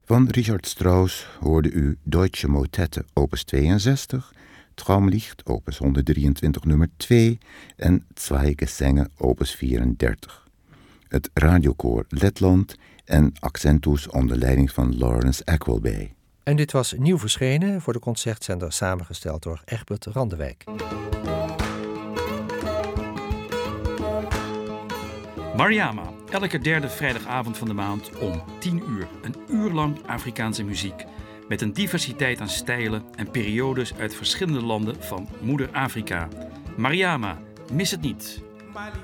Van Richard Strauss hoorde u Deutsche Motette opus 62, Traumlicht opus 123 nummer 2 en Zwei Gesänge opus 34. Het radiokoor Letland en Accentus onder leiding van Lawrence Equalbay. En dit was nieuw verschenen voor de concertzender samengesteld door Egbert Randewijk. Mariama, elke derde vrijdagavond van de maand om 10 uur. Een uur lang Afrikaanse muziek. Met een diversiteit aan stijlen en periodes uit verschillende landen van Moeder Afrika. Mariama, mis het niet.